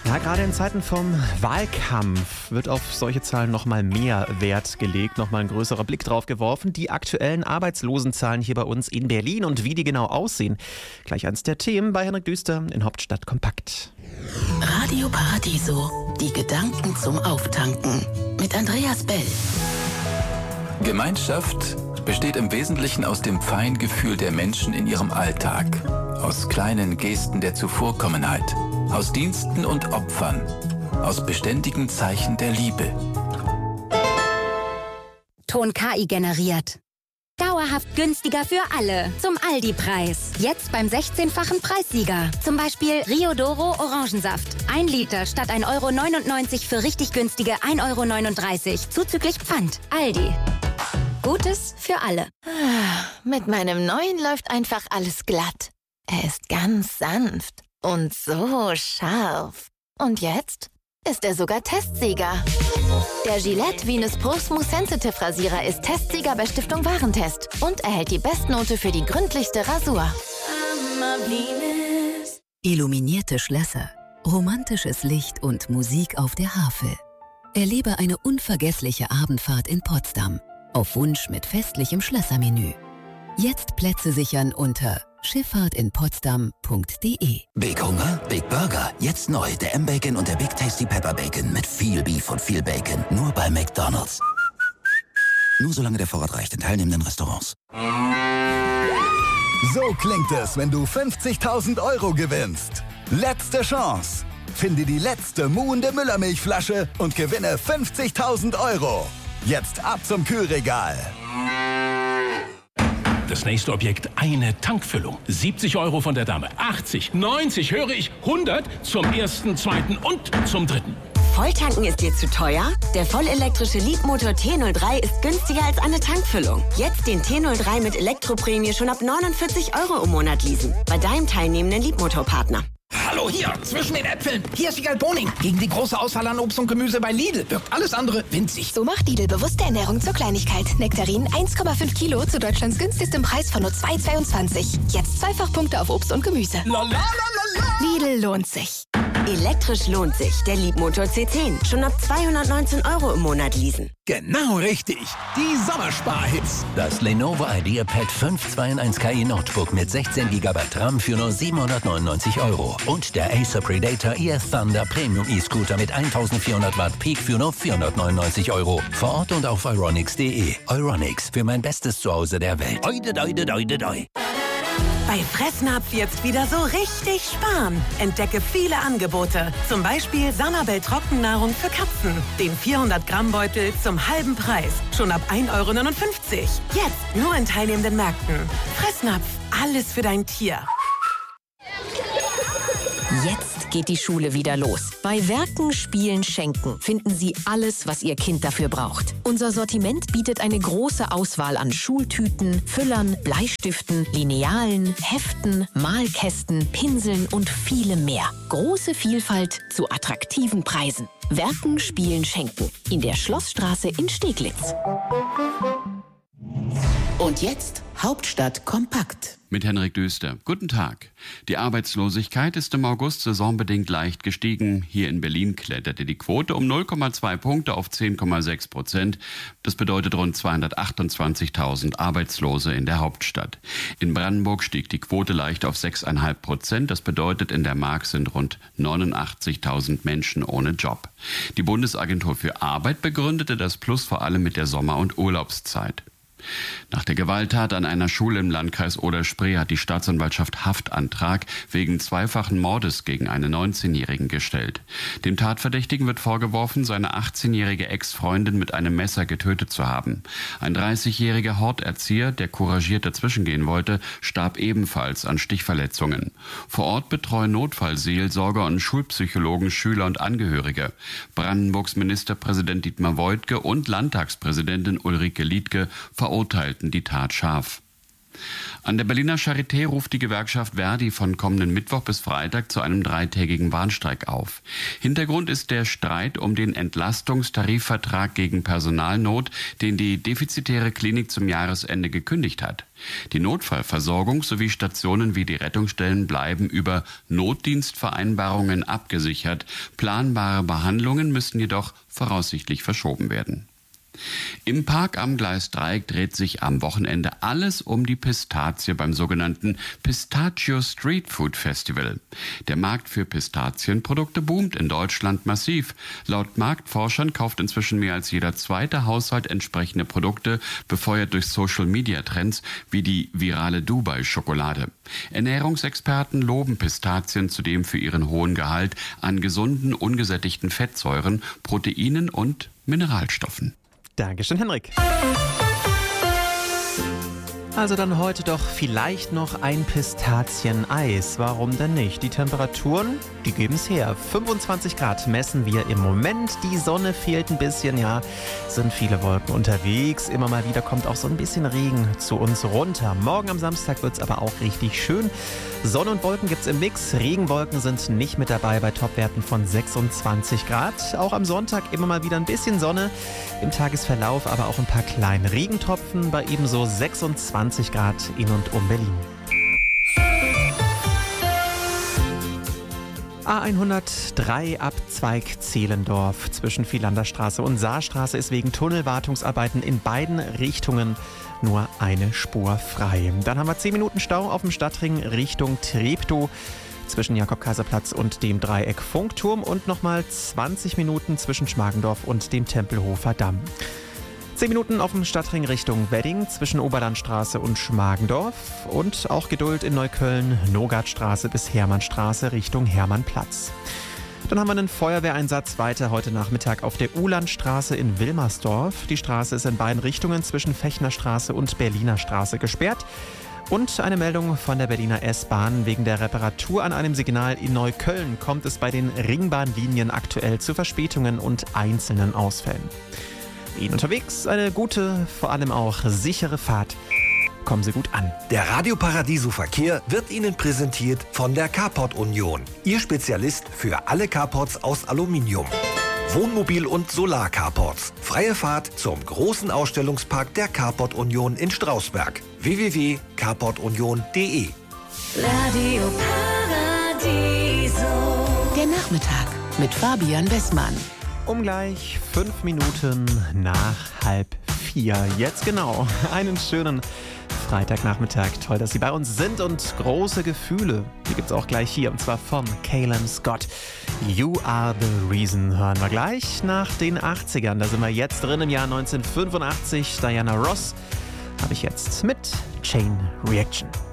Ja, gerade in Zeiten vom Wahlkampf wird auf solche Zahlen nochmal mehr Wert gelegt, nochmal ein größerer Blick drauf geworfen. Die aktuellen Arbeitslosenzahlen hier bei uns in Berlin und wie die genau aussehen. Gleich eins der Themen bei Henrik Düster in Hauptstadt kompakt. Radio Paradiso, die Gedanken zum Auftanken mit Andreas Bell. Gemeinschaft besteht im Wesentlichen aus dem Feingefühl der Menschen in ihrem Alltag, aus kleinen Gesten der Zuvorkommenheit, aus Diensten und Opfern, aus beständigen Zeichen der Liebe. Ton KI generiert. Dauerhaft günstiger für alle. Zum Aldi-Preis. Jetzt beim 16-fachen Preissieger. Zum Beispiel Rio Doro Orangensaft. 1 Liter statt 1,99 € für richtig günstige 1,39 € zuzüglich Pfand. Aldi. Gutes für alle. Mit meinem neuen läuft einfach alles glatt. Er ist ganz sanft und so scharf. Und jetzt ist er sogar Testsieger. Der Gillette Venus Pro Smooth Sensitive Rasierer ist Testsieger bei Stiftung Warentest und erhält die Bestnote für die gründlichste Rasur. Illuminierte Schlösser, romantisches Licht und Musik auf der Havel. Erlebe eine unvergessliche Abendfahrt in Potsdam. Auf Wunsch mit festlichem Schlössermenü. Jetzt Plätze sichern unter schifffahrtinpotsdam.de. Big Hunger, Big Burger. Jetzt neu der M-Bacon und der Big Tasty Pepper Bacon mit viel Beef und viel Bacon. Nur bei McDonald's. Nur solange der Vorrat reicht in teilnehmenden Restaurants. So klingt es, wenn du 50.000 € gewinnst. Letzte Chance. Finde die letzte muhende Müllermilchflasche und gewinne 50.000 €. Jetzt ab zum Kühlregal. Das nächste Objekt, eine Tankfüllung. 70 € von der Dame, 80, 90, höre ich, 100 zum ersten, zweiten und zum dritten. Volltanken ist dir zu teuer? Der vollelektrische Leapmotor T03 ist günstiger als eine Tankfüllung. Jetzt den T03 mit Elektroprämie schon ab 49 € im Monat leasen. Bei deinem teilnehmenden Leapmotor-Partner. Hallo hier, zwischen den Äpfeln. Hier ist Wiegald Boning. Gegen die große Auswahl an Obst und Gemüse bei Lidl wirkt alles andere winzig. So macht Lidl bewusste Ernährung zur Kleinigkeit. Nektarin 1,5 Kilo zu Deutschlands günstigstem Preis von nur 2,22. Jetzt Zweifachpunkte auf Obst und Gemüse. Lidl lohnt sich. Elektrisch lohnt sich. Der Leapmotor C10. Schon ab 219 € im Monat leasen. Genau richtig. Die Sommersparhits. Das Lenovo IdeaPad 5 2-in-1 KI Notebook mit 16 GB RAM für nur 799 €. Und der Acer Predator ES Thunder Premium E-Scooter mit 1400 Watt Peak für nur 499 €. Vor Ort und auf euronics.de. Euronics, für mein bestes Zuhause der Welt. Oide, doide, doide, doi. Bei Fressnapf jetzt wieder so richtig sparen. Entdecke viele Angebote. Zum Beispiel Sanabel Trockennahrung für Katzen. Den 400-Gramm-Beutel zum halben Preis. Schon ab 1,59 €. Jetzt nur in teilnehmenden Märkten. Fressnapf, alles für dein Tier. Jetzt geht die Schule wieder los. Bei Werken, Spielen, Schenken finden Sie alles, was Ihr Kind dafür braucht. Unser Sortiment bietet eine große Auswahl an Schultüten, Füllern, Bleistiften, Linealen, Heften, Malkästen, Pinseln und vielem mehr. Große Vielfalt zu attraktiven Preisen. Werken, Spielen, Schenken. In der Schlossstraße in Steglitz. Und jetzt Hauptstadt kompakt. Mit Henrik Düster. Guten Tag. Die Arbeitslosigkeit ist im August saisonbedingt leicht gestiegen. Hier in Berlin kletterte die Quote um 0,2 Punkte auf 10,6%. Das bedeutet rund 228.000 Arbeitslose in der Hauptstadt. In Brandenburg stieg die Quote leicht auf 6,5%. Das bedeutet, in der Mark sind rund 89.000 Menschen ohne Job. Die Bundesagentur für Arbeit begründete das Plus vor allem mit der Sommer- und Urlaubszeit. Nach der Gewalttat an einer Schule im Landkreis Oder-Spree hat die Staatsanwaltschaft Haftantrag wegen zweifachen Mordes gegen einen 19-Jährigen gestellt. Dem Tatverdächtigen wird vorgeworfen, seine 18-jährige Ex-Freundin mit einem Messer getötet zu haben. Ein 30-jähriger Horterzieher, der couragiert dazwischengehen wollte, starb ebenfalls an Stichverletzungen. Vor Ort betreuen Notfallseelsorger und Schulpsychologen Schüler und Angehörige. Brandenburgs Ministerpräsident Dietmar Woidke und Landtagspräsidentin Ulrike Liedtke verurteilten die Tat scharf. An der Berliner Charité ruft die Gewerkschaft Verdi von kommenden Mittwoch bis Freitag zu einem 3-tägigen Warnstreik auf. Hintergrund ist der Streit um den Entlastungstarifvertrag gegen Personalnot, den die defizitäre Klinik zum Jahresende gekündigt hat. Die Notfallversorgung sowie Stationen wie die Rettungsstellen bleiben über Notdienstvereinbarungen abgesichert. Planbare Behandlungen müssen jedoch voraussichtlich verschoben werden. Im Park am Gleis 3 dreht sich am Wochenende alles um die Pistazie beim sogenannten Pistachio Street Food Festival. Der Markt für Pistazienprodukte boomt in Deutschland massiv. Laut Marktforschern kauft inzwischen mehr als jeder zweite Haushalt entsprechende Produkte, befeuert durch Social-Media-Trends wie die virale Dubai-Schokolade. Ernährungsexperten loben Pistazien zudem für ihren hohen Gehalt an gesunden, ungesättigten Fettsäuren, Proteinen und Mineralstoffen. Dankeschön, Henrik. Also dann heute doch vielleicht noch ein Pistazieneis. Warum denn nicht? Die Temperaturen, die geben es her. 25 Grad messen wir im Moment. Die Sonne fehlt ein bisschen, ja. Sind viele Wolken unterwegs. Immer mal wieder kommt auch so ein bisschen Regen zu uns runter. Morgen am Samstag wird es aber auch richtig schön. Sonne und Wolken gibt es im Mix. Regenwolken sind nicht mit dabei bei Topwerten von 26 Grad. Auch am Sonntag immer mal wieder ein bisschen Sonne. Im Tagesverlauf aber auch ein paar kleine Regentropfen bei ebenso 26 Grad in und um Berlin. A103 Abzweig Zehlendorf zwischen Vierlanderstraße und Saarstraße ist wegen Tunnelwartungsarbeiten in beiden Richtungen nur eine Spur frei. Dann haben wir 10 Minuten Stau auf dem Stadtring Richtung Treptow zwischen Jakob-Kaiser-Platz und dem Dreieck Funkturm und nochmal 20 Minuten zwischen Schmargendorf und dem Tempelhofer Damm. 10 Minuten auf dem Stadtring Richtung Wedding zwischen Oberlandstraße und Schmargendorf und auch Geduld in Neukölln, Nogartstraße bis Hermannstraße Richtung Hermannplatz. Dann haben wir einen Feuerwehreinsatz weiter heute Nachmittag auf der Ulandstraße in Wilmersdorf. Die Straße ist in beiden Richtungen zwischen Fechnerstraße und Berliner Straße gesperrt. Und eine Meldung von der Berliner S-Bahn. Wegen der Reparatur an einem Signal in Neukölln kommt es bei den Ringbahnlinien aktuell zu Verspätungen und einzelnen Ausfällen. Ihnen unterwegs eine gute, vor allem auch sichere Fahrt. Kommen Sie gut an. Der Radio Paradiso Verkehr wird Ihnen präsentiert von der Carport Union. Ihr Spezialist für alle Carports aus Aluminium. Wohnmobil- und Solar-Carports. Freie Fahrt zum großen Ausstellungspark der Carport Union in Strausberg. www.carportunion.de. Radio Paradiso. Der Nachmittag mit Fabian Bessmann. Um gleich 5 Minuten nach 3:30. Jetzt genau. Einen schönen Freitagnachmittag. Toll, dass Sie bei uns sind und große Gefühle. Die gibt's auch gleich hier und zwar von Calum Scott. You Are the Reason hören wir gleich nach den 80ern. Da sind wir jetzt drin im Jahr 1985. Diana Ross habe ich jetzt mit Chain Reaction.